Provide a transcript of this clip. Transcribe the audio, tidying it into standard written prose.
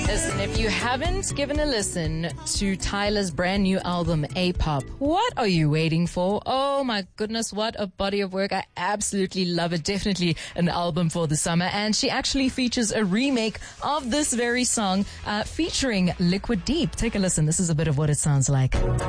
Listen, if you haven't given a listen to Tyla's brand new album, A-Pop, what are you waiting for? Oh my goodness, what a body of work. I absolutely love it. Definitely an album for the summer. And she actually features a remake of this very song, featuring Liquid Deep. Take a listen. This is a bit of what it sounds like.